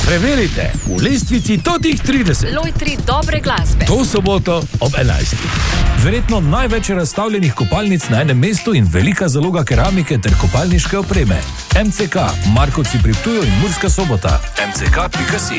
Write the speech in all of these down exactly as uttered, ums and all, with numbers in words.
Preverite v lestvici Totih trideset. Lojtri dobre glasbe. To soboto ob enajstih. Verjetno največ razstavljenih kopalnic na enem mestu in velika zaloga keramike ter kopalniške opreme. M C K, Markovci pri Ptuju in Murska Sobota. M C K pika si.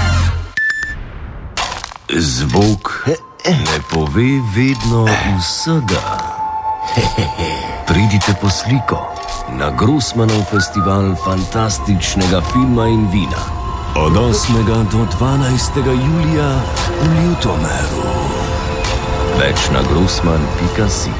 Zvok ne pove vedno vsega. Pridite po sliko na Grossmanov festival fantastičnega filma in vina. Od osmega do dvanajstega julija v Ljutomeru. Več na grossman pika si.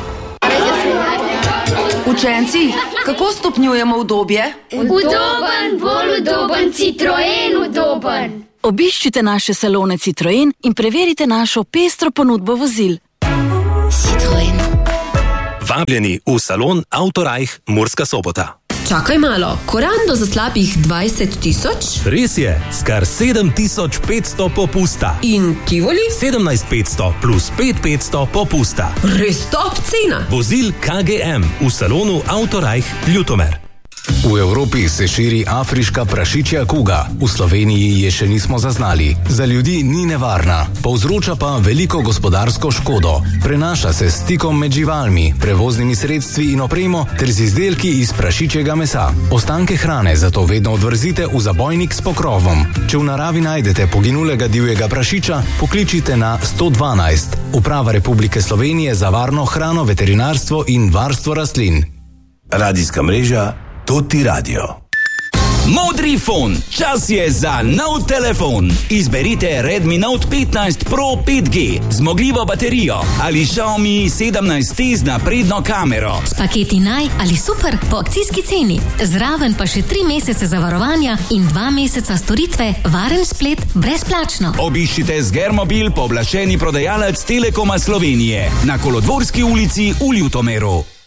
Učenci, kako stopnjujemo udobje? Udoben, bolj udoben, Citroen udoben. Obiščite naše salone Citroen in preverite našo pestro ponudbo vozil. Citroen. Vabljeni v salon Autorajh Murska Sobota. Čakaj malo, korando za slabih dvajset tisoč? Res je, skar sedem tisoč petsto popusta. In Tivoli? sedemnajst petsto plus pet petsto popusta. Res top cena. Vozil K G M v salonu Autorajh Ljutomer. V Evropi se širi afriška prašičja kuga. V Sloveniji je še nismo zaznali. Za ljudi ni nevarna, povzroča pa veliko gospodarsko škodo. Prenaša se s stikom med živalmi, prevoznimi sredstvi in opremo ter z izdelki iz prašičjega mesa. Ostanke hrane zato vedno odvrzite v zabojnik s pokrovom. Če v naravi najdete poginulega divjega prašiča, pokličite na sto dvanajst. Uprava Republike Slovenije za varno hrano, veterinarstvo in varstvo rastlin. Radijska mreža Toti Radio. Modri fon, čas je za nov telefon. Izberite Redmi Note petnajst Pro pet G, zmogljivo baterijo ali Xiaomi sedemnajst T z napredno kamero. S paketi naj ali super po akcijski ceni. Zraven pa še tri mesece zavarovanja in dva meseca storitve, varen splet brezplačno. Obiščite Zgermobil, pooblaščeni prodajalec Telekoma Slovenije na Kolodvorski ulici v Ljutomeru.